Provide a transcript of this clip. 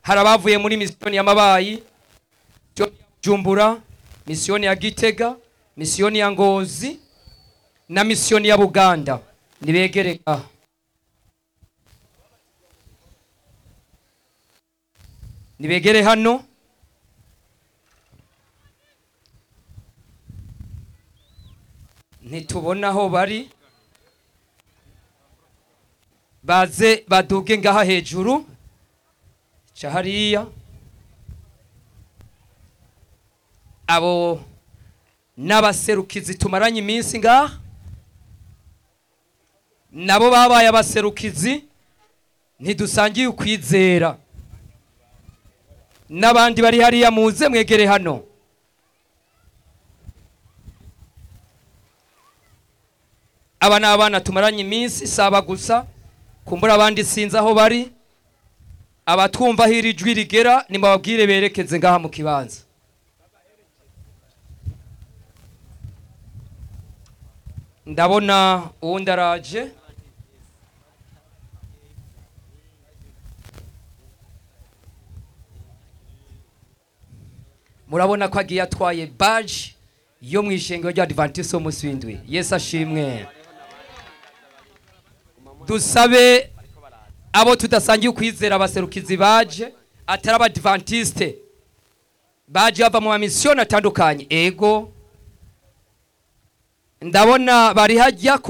hari abavuye muri misiyoni ya Mabayi, Jumbura, misiyoni ya Gitega, misiyoni ya Ngozi na misiyoni ya Buganda. Nibegereka nibegere hano. Ntitubona aho bari, baze baduge ngaha hejuru cahariya. Abo n'abaserukizi tumaranye iminsi ngaha, nabo babaye abaserukizi, ntidusangiye ukwizera. N'abandi bari hariya muze mwegere hano. Aba n'abana tumaranye iminsi, saba gusa kumbura abandi sinzi aho bari. Abatwumva hiri ijwi rigera nimubabwire berekeze ngaha mu kibanza. Ndabona uwundi araje. Murabona ko agiye atwaye badge yo mu ishengero rya Adventiste w'umunsi w'indwi. Yesu ashimwe. Dusabe abo tudasangiye ukwizera abaserukizi baje atari Abadventiste, baje bava mu misiyoni atandukanye. Ego ndabona bari hajya